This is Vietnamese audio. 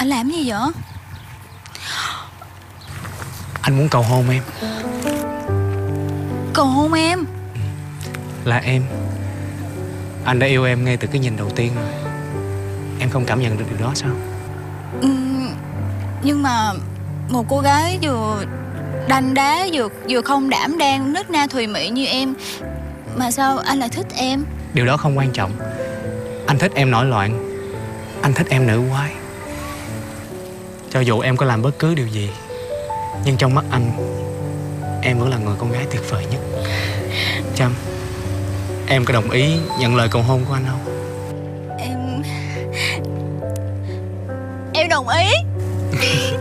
Anh làm gì vậy? Anh muốn cầu hôn em. Cầu hôn em? Là em. Anh đã yêu em ngay từ cái nhìn đầu tiên rồi. Em không cảm nhận được điều đó sao? Nhưng mà một cô gái vừa đanh đá vừa không đảm đang, nết na thùy mị như em mà sao anh lại thích em? Điều đó không quan trọng. Anh thích em nổi loạn. Anh thích em nữ quái. Cho dù em có làm bất cứ điều gì, nhưng trong mắt anh, em vẫn là người con gái tuyệt vời nhất. Trâm, em có đồng ý nhận lời cầu hôn của anh không? Em đồng ý.